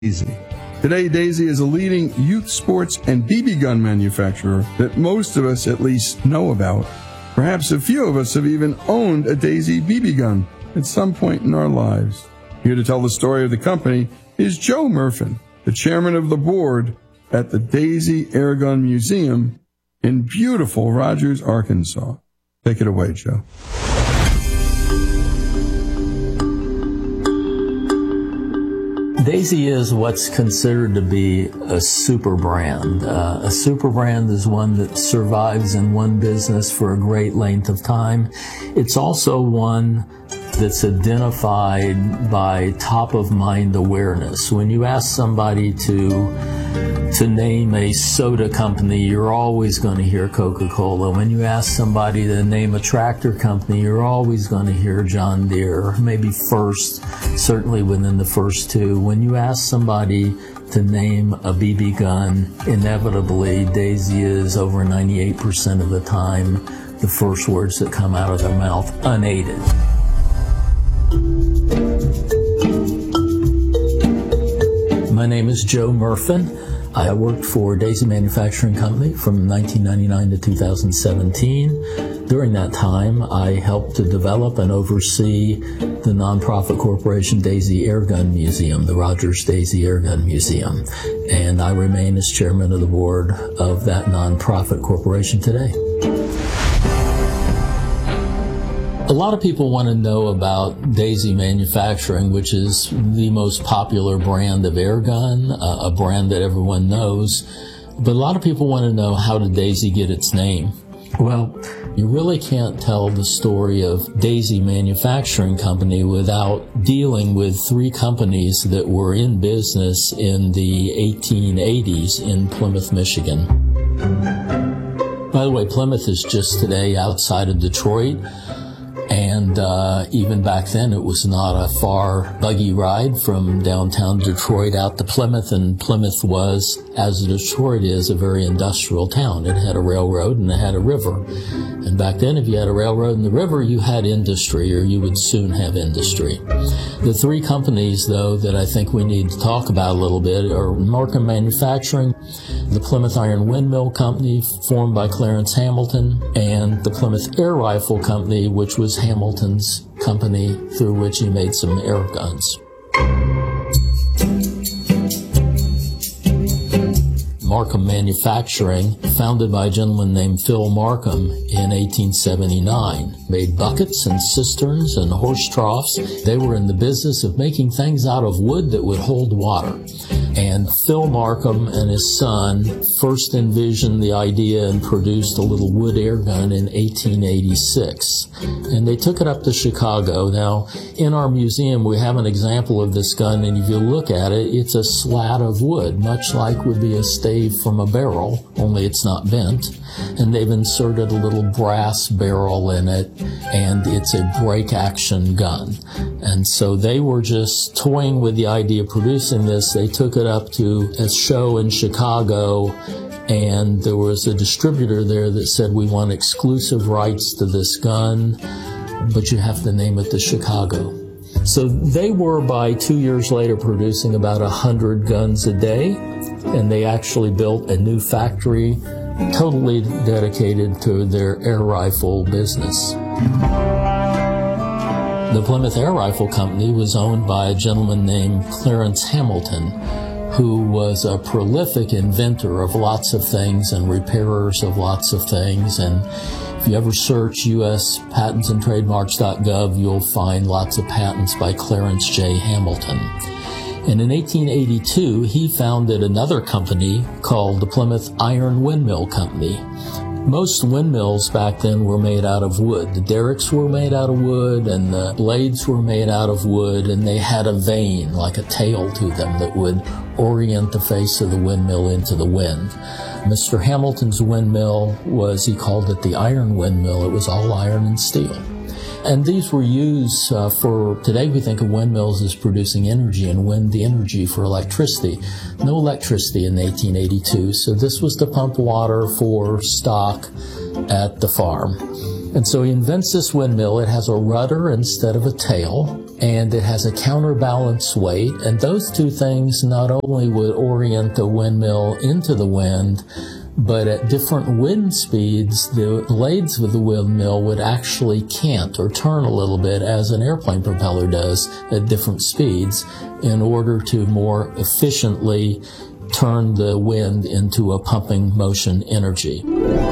Daisy. Today, Daisy is a leading youth sports and BB gun manufacturer that most of us at least know about. Perhaps a few of us have even owned a Daisy BB gun at some point in our lives. Here to tell the story of the company is Joe Murfin, the chairman of the board at the Daisy Airgun Museum in beautiful Rogers, Arkansas. Take it away, Joe. Daisy is what's considered to be a super brand. A super brand is one that survives in one business for a great length of time. It's also one that's identified by top-of-mind awareness. When you ask somebody to name a soda company, you're always going to hear Coca-Cola. When you ask somebody to name a tractor company, you're always going to hear John Deere, maybe first, certainly within the first two. When you ask somebody to name a BB gun, inevitably Daisy is over 98% of the time the first words that come out of their mouth, unaided. My name is Joe Murfin. I worked for Daisy Manufacturing Company from 1999 to 2017. During that time, I helped to develop and oversee the nonprofit corporation Daisy Airgun Museum, the Rogers Daisy Airgun Museum. And I remain as chairman of the board of that nonprofit corporation today. A lot of people want to know about Daisy Manufacturing, which is the most popular brand of air gun, a brand that everyone knows. But a lot of people want to know, how did Daisy get its name? Well, you really can't tell the story of Daisy Manufacturing Company without dealing with three companies that were in business in the 1880s in Plymouth, Michigan. By the way, Plymouth is just today outside of Detroit. And even back then, it was not a far buggy ride from downtown Detroit out to Plymouth. And Plymouth was, as Detroit is, a very industrial town. It had a railroad and it had a river. And back then, if you had a railroad and the river, you had industry, or you would soon have industry. The three companies, though, that I think we need to talk about a little bit are Markham Manufacturing, the Plymouth Iron Windmill Company, formed by Clarence Hamilton, and the Plymouth Air Rifle Company, which was Hamilton's company through which he made some air guns. Markham Manufacturing, founded by a gentleman named Phil Markham in 1879, made buckets and cisterns and horse troughs. They were in the business of making things out of wood that would hold water. And Phil Markham and his son first envisioned the idea and produced a little wood air gun in 1886. And they took it up to Chicago. Now, in our museum, we have an example of this gun, and if you look at it, it's a slat of wood, much like would be a stave from a barrel, only it's not bent. And they've inserted a little brass barrel in it, and it's a break action gun. And so they were just toying with the idea of producing this. They took it up to a show in Chicago, and there was a distributor there that said, we want exclusive rights to this gun, but you have to name it the Chicago. So they were, by 2 years later, producing about 100 guns a day, and they actually built a new factory totally dedicated to their air rifle business. The Plymouth Air Rifle Company was owned by a gentleman named Clarence Hamilton, who was a prolific inventor of lots of things and repairers of lots of things. And if you ever search USPatentsandTrademarks.gov, you'll find lots of patents by Clarence J. Hamilton. And in 1882, he founded another company called the Plymouth Iron Windmill Company. Most windmills back then were made out of wood. The derricks were made out of wood, and the blades were made out of wood, and they had a vane, like a tail to them, that would orient the face of the windmill into the wind. Mr. Hamilton's windmill was, he called it the iron windmill. It was all iron and steel. And these were used for, today we think of windmills as producing energy and wind the energy for electricity. No electricity in 1882, so this was to pump water for stock at the farm. And so he invents this windmill. It has a rudder instead of a tail, and it has a counterbalance weight, and those two things not only would orient the windmill into the wind, but at different wind speeds, the blades of the windmill would actually cant or turn a little bit, as an airplane propeller does at different speeds, in order to more efficiently turn the wind into a pumping motion energy.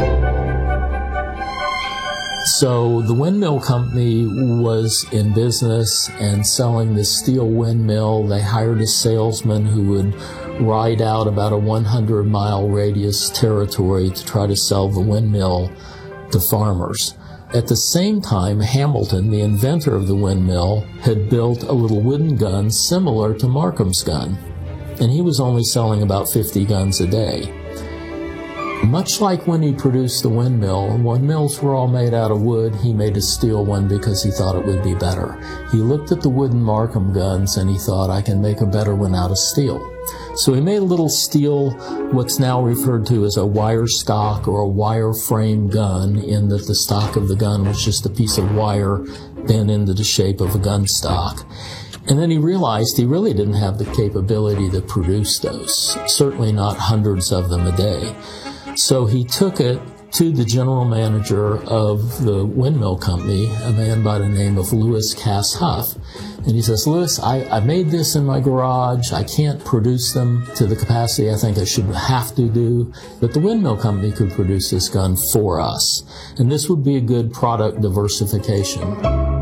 So the windmill company was in business and selling this steel windmill. They hired a salesman who would ride out about a 100-mile radius territory to try to sell the windmill to farmers. At the same time, Hamilton, the inventor of the windmill, had built a little wooden gun similar to Markham's gun, and he was only selling about 50 guns a day. Much like when he produced the windmill, windmills were all made out of wood. He made a steel one because he thought it would be better. He looked at the wooden Markham guns and he thought, I can make a better one out of steel. So he made a little steel, what's now referred to as a wire stock or a wire frame gun, in that the stock of the gun was just a piece of wire bent into the shape of a gun stock. And then he realized he really didn't have the capability to produce those, certainly not hundreds of them a day. So he took it to the general manager of the windmill company, a man by the name of Lewis Cass Huff. And he says, Lewis, I made this in my garage. I can't produce them to the capacity I think I should have to do, but the windmill company could produce this gun for us. And this would be a good product diversification.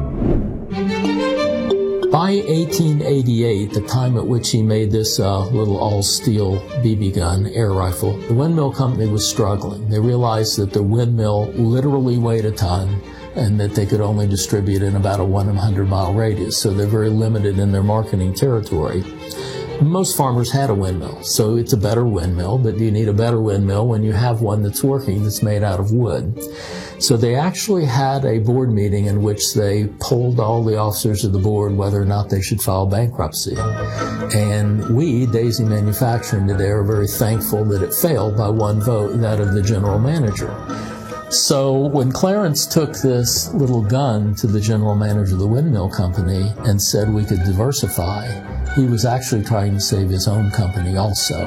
By 1888, the time at which he made this little all-steel BB gun air rifle, the windmill company was struggling. They realized that the windmill literally weighed a ton and that they could only distribute in about a 100-mile radius, so they're very limited in their marketing territory. Most farmers had a windmill, so it's a better windmill, but you need a better windmill when you have one that's working that's made out of wood. So they actually had a board meeting in which they polled all the officers of the board whether or not they should file bankruptcy. And we, Daisy Manufacturing today, are very thankful that it failed by one vote, that of the general manager. So when Clarence took this little gun to the general manager of the windmill company and said we could diversify, he was actually trying to save his own company also.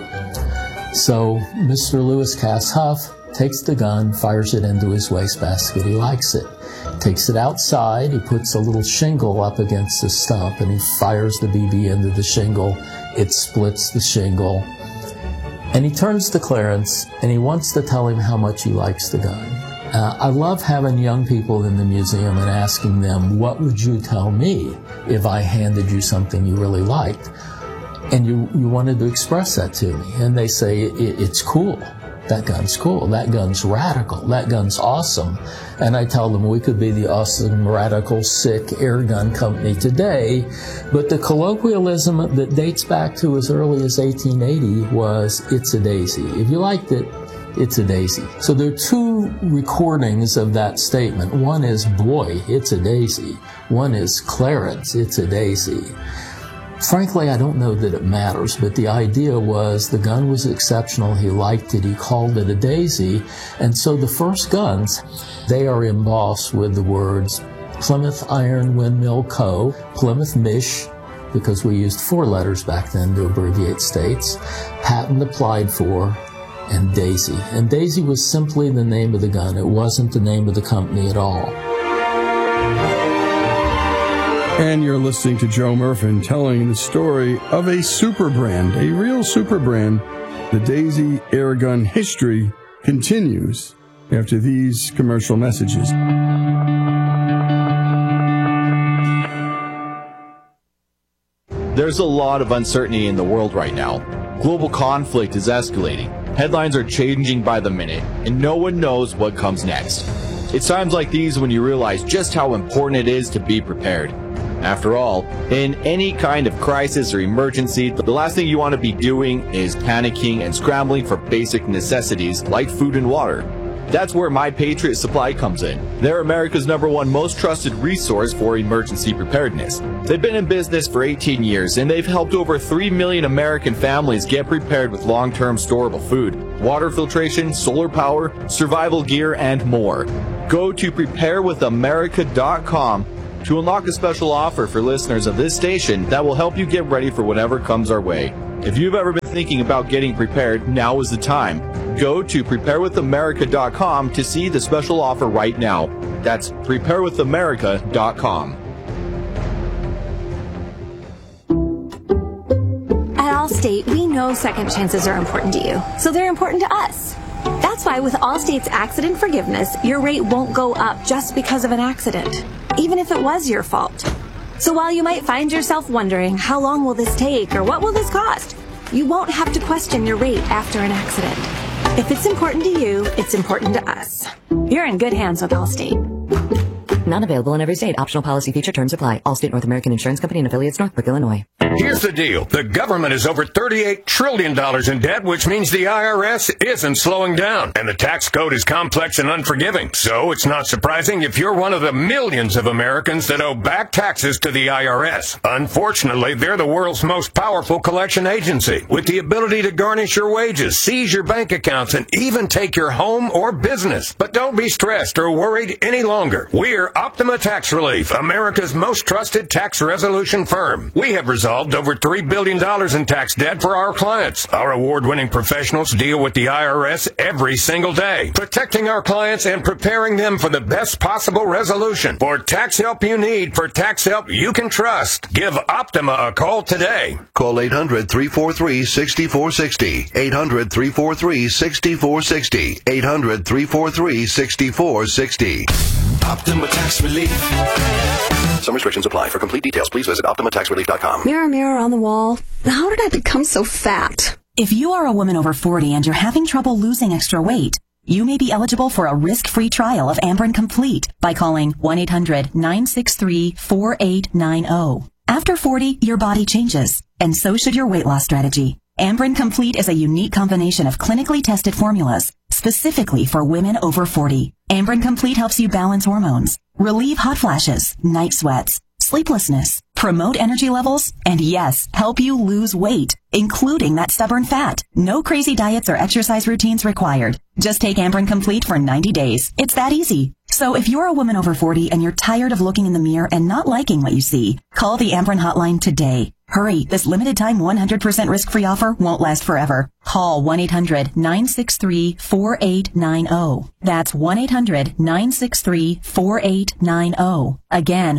So Mr. Lewis Cass Huff takes the gun, fires it into his wastebasket. He likes it. Takes it outside. He puts a little shingle up against the stump, and he fires the BB into the shingle. It splits the shingle. And he turns to Clarence, and he wants to tell him how much he likes the gun. I love having young people in the museum and asking them, what would you tell me if I handed you something you really liked? And you wanted to express that to me. And they say, it's cool. That gun's cool. That gun's radical. That gun's awesome. And I tell them we could be the awesome, radical, sick air gun company today, but the colloquialism that dates back to as early as 1880 was, it's a daisy. If you liked it, it's a daisy. So there are two recordings of that statement. One is, boy, it's a daisy. One is, Clarence, it's a daisy. Frankly, I don't know that it matters, but the idea was the gun was exceptional, he liked it, he called it a daisy, and so the first guns, they are embossed with the words Plymouth Iron Windmill Co., Plymouth Mich, because we used 4 letters back then to abbreviate states, patent applied for, and Daisy. And Daisy was simply the name of the gun. It wasn't the name of the company at all. And you're listening to Joe Murfin telling the story of a super brand, a real super brand. The Daisy Airgun history continues after these commercial messages. There's a lot of uncertainty in the world right now. Global conflict is escalating. Headlines are changing by the minute, and no one knows what comes next. It's times like these when you realize just how important it is to be prepared. After all, in any kind of crisis or emergency, the last thing you want to be doing is panicking and scrambling for basic necessities like food and water. That's where My Patriot Supply comes in. They're America's #1 most trusted resource for emergency preparedness. They've been in business for 18 years, and they've helped over 3 million American families get prepared with long-term storable food, water filtration, solar power, survival gear, and more. Go to preparewithamerica.com to unlock a special offer for listeners of this station that will help you get ready for whatever comes our way. If you've ever been thinking about getting prepared, now is the time. Go to preparewithamerica.com to see the special offer right now. That's preparewithamerica.com. At Allstate, we know second chances are important to you, so they're important to us. That's why with Allstate's accident forgiveness, your rate won't go up just because of an accident, even if it was your fault. So while you might find yourself wondering, how long will this take or what will this cost? You won't have to question your rate after an accident. If it's important to you, it's important to us. You're in good hands with Allstate. Not available in every state. Optional policy feature terms apply. Allstate North American Insurance Company and affiliates, Northbrook, Illinois. Here's the deal. The government is over $38 trillion in debt, which means the IRS isn't slowing down. And the tax code is complex and unforgiving. So it's not surprising if you're one of the millions of Americans that owe back taxes to the IRS. Unfortunately, they're the world's most powerful collection agency, with the ability to garnish your wages, seize your bank accounts, and even take your home or business. But don't be stressed or worried any longer. We're Optima Tax Relief, America's most trusted tax resolution firm. We have resolved over $3 billion in tax debt for our clients. Our award-winning professionals deal with the IRS every single day, protecting our clients and preparing them for the best possible resolution. For tax help you need, for tax help you can trust, give Optima a call today. Call 800-343-6460. 800-343-6460. 800-343-6460. Optima Tax Relief. Some restrictions apply. For complete details, please visit OptimaTaxRelief.com. Mirror, mirror on the wall. How did I become so fat? If you are a woman over 40 and you're having trouble losing extra weight, you may be eligible for a risk-free trial of Amberen Complete by calling 1-800-963-4890. After 40, your body changes, and so should your weight loss strategy. Amberen Complete is a unique combination of clinically tested formulas specifically for women over 40. Amberen Complete helps you balance hormones, relieve hot flashes, night sweats, sleeplessness, promote energy levels, and yes, help you lose weight, including that stubborn fat. No crazy diets or exercise routines required. Just take Amberen Complete for 90 days. It's that easy. So if you're a woman over 40 and you're tired of looking in the mirror and not liking what you see, call the Amberen hotline today. Hurry, this limited time 100% risk-free offer won't last forever. Call 1-800-963-4890. That's 1-800-963-4890. Again,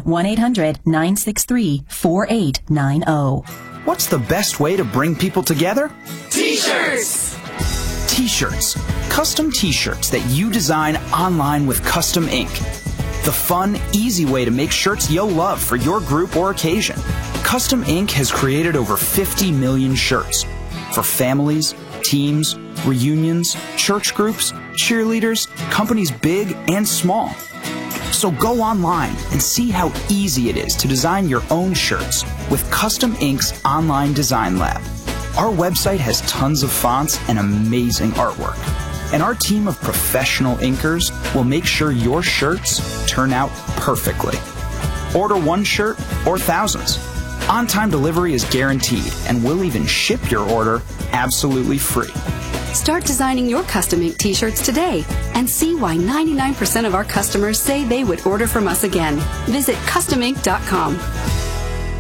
1-800-963-4890. What's the best way to bring people together? T-shirts! T-shirts. Custom T-shirts that you design online with custom ink. The fun, easy way to make shirts you'll love for your group or occasion. Custom Ink has created over 50 million shirts for families, teams, reunions, church groups, cheerleaders, companies big and small. So go online and see how easy it is to design your own shirts with Custom Ink's online design lab. Our website has tons of fonts and amazing artwork. And our team of professional inkers will make sure your shirts turn out perfectly. Order one shirt or thousands. On-time delivery is guaranteed, and we'll even ship your order absolutely free. Start designing your custom ink t-shirts today and see why 99% of our customers say they would order from us again. Visit customink.com.